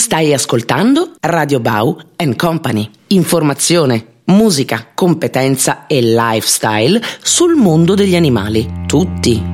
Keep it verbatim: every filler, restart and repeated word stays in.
Stai ascoltando Radio Bau and Company. Informazione, musica, competenza e lifestyle sul mondo degli animali. Tutti